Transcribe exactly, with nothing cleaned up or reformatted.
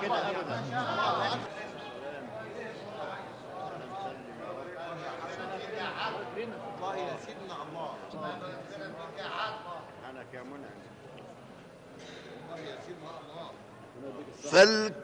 كده ابدا. الله يا سيدنا الله. انا يا منعم. الله يا سيدنا الله. فالك